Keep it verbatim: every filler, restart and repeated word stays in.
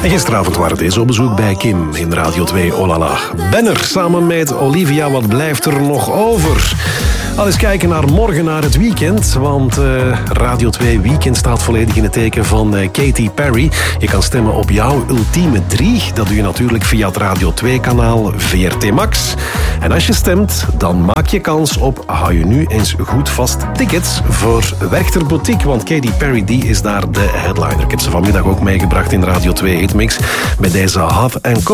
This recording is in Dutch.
En gisteravond waren deze op bezoek bij Kim in Radio twee Olala. Benner samen met Olivia, wat blijft er nog over? Al eens kijken naar morgen, naar het weekend. Want uh, Radio twee Weekend staat volledig in het teken van uh, Katy Perry. Je kan stemmen op jouw ultieme drie. Dat doe je natuurlijk via het Radio twee kanaal V R T Max. En als je stemt, dan maak je kans op, hou je nu eens goed vast, tickets voor Werchter Boutique. Want Katy Perry, die is daar de headliner. Ik heb ze vanmiddag ook meegebracht in Radio twee Hitmix met deze Hot and Cold.